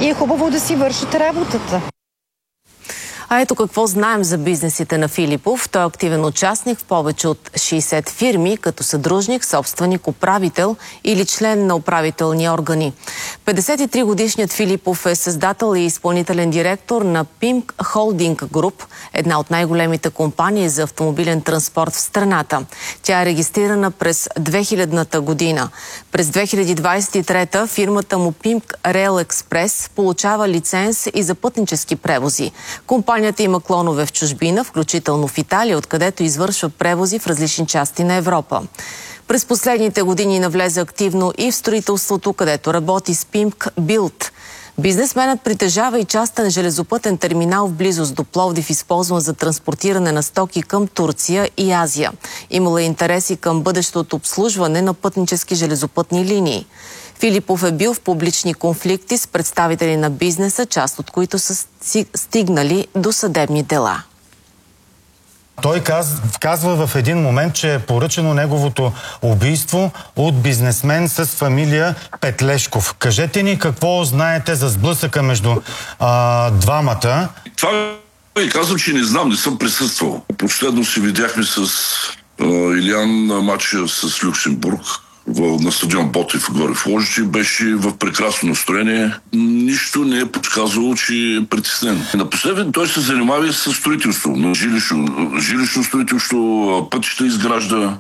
и е хубаво да си вършат работата. А ето какво знаем за бизнесите на Филипов. Той е активен участник в повече от 60 фирми, като съдружник, собственик, управител или член на управителни органи. 53-годишният Филипов е създател и изпълнителен директор на Pimk Holding Group, една от най-големите компании за автомобилен транспорт в страната. Тя е регистрирана през 2000-та година. През 2023-та фирмата му Pimk Rail Express получава лиценз и за пътнически превози. Компанията има клонове в чужбина, включително в Италия, откъдето извършва превози в различни части на Европа. През последните години навлезе активно и в строителството, където работи с Pimk Build. Бизнесменът притежава и частен железопътен терминал в близост до Пловдив, използван за транспортиране на стоки към Турция и Азия. Имала интереси към бъдещото обслужване на пътнически железопътни линии. Филипов е бил в публични конфликти с представители на бизнеса, част от които са стигнали до съдебни дела. Той казва в един момент, че е поръчано неговото убийство от бизнесмен с фамилия Петлешков. Кажете ни какво знаете за сблъсъка между двамата. Това ви казвам, че не знам, не съм присъствал. Последно се видяхме с Илиан на матча с Люксембург на стадион Ботев горе в Лозице. Беше в прекрасно настроение. Нищо не е подсказвало, че е притеснен. Напоследък той се занимава и с строителство. Жилищно строителство, пътища изгражда.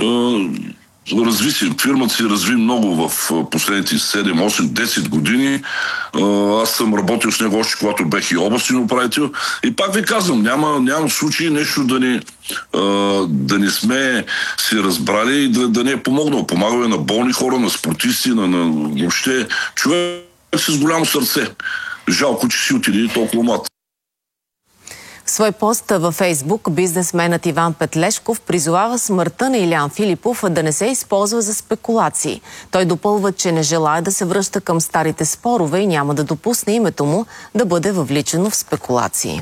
Фирмата се разви много в последните 7, 8, 10 години. Аз съм работил с него още когато бех и областен управител. И пак ви казвам, няма случай нещо да не сме се разбрали и да не е помогнал. Помагаме на болни хора, на спортисти, на въобще човек с голямо сърце. Жалко, че си отиде толкова млад. В свой пост във Фейсбук бизнесменът Иван Петлешков призовава смъртта на Илиан Филипов да не се използва за спекулации. Той допълва, че не желае да се връща към старите спорове и няма да допусне името му да бъде въвличано в спекулации.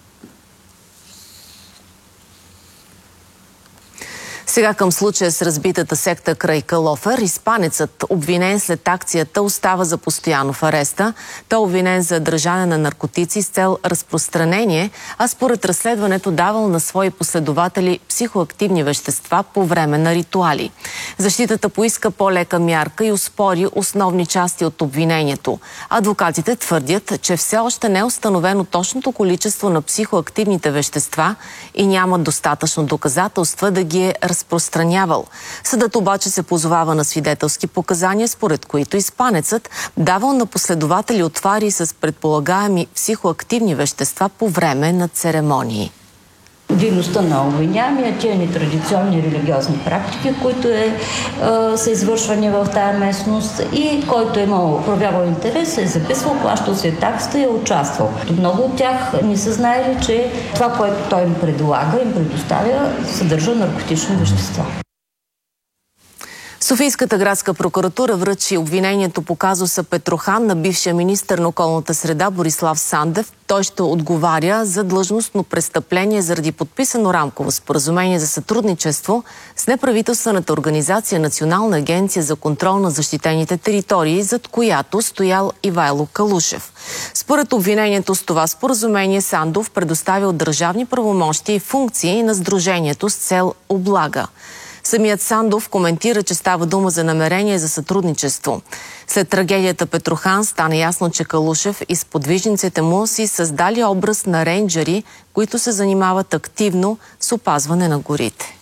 Сега към случая с разбитата секта край Калофер. Испанецът, обвинен след акцията, остава за постоянно в ареста. Той е обвинен за държане на наркотици с цел разпространение, а според разследването давал на свои последователи психоактивни вещества по време на ритуали. Защитата поиска по-лека мярка и оспори основни части от обвинението. Адвокатите твърдят, че все още не е установено точното количество на психоактивните вещества и няма достатъчно доказателства да ги е разпространявал. Съдът обаче се позовава на свидетелски показания, според които испанецът давал на последователи отвари с предполагаеми психоактивни вещества по време на церемонии. Дейността на обвиняемия, тия нетрадиционни религиозни практики, които са извършвани в тая местност и който е проявявал интерес, е записвал, плащал си таксата и е участвал. Много от тях не са знаели, че това, което той им предлага, им предоставя, съдържа наркотични вещества. Софийската градска прокуратура връчи обвинението по казуса Петрохан на бившия министър на околната среда Борислав Сандев. Той ще отговаря за длъжностно престъпление заради подписано рамково споразумение за сътрудничество с неправителствената организация Национална агенция за контрол на защитените територии, зад която стоял Ивайло Калушев. Според обвинението с това споразумение Сандов предоставил държавни правомощия и функции на сдружението с цел облага. Самият Сандов коментира, че става дума за намерение за сътрудничество. След трагедията Петрохан стана ясно, че Калушев и сподвижниците му си създали образ на рейнджери, които се занимават активно с опазване на горите.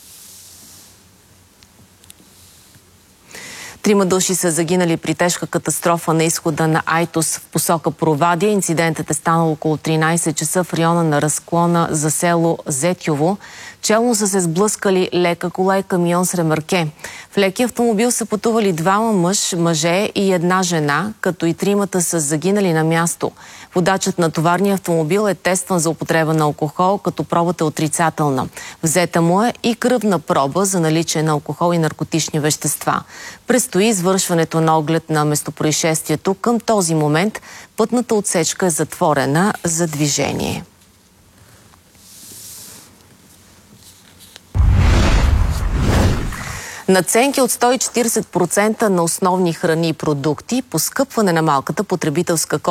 3 души са загинали при тежка катастрофа на изхода на Айтос в посока Провадия. Инцидентът е станал около 13 часа в района на разклона за село Зетьово. Челно са се сблъскали лека кола и камион с ремарке. В леки автомобил са пътували 2 мъже и 1 жена, като и 3 са загинали на място. Водачът на товарния автомобил е тестван за употреба на алкохол, като пробата е отрицателна. Взета му е и кръвна проба за наличие на алкохол и наркотични вещества. Предстои извършването на оглед на местопроизшествието. Към този момент пътната отсечка е затворена за движение. Надценки от 140% на основни храни и продукти, поскъпване на малката потребителска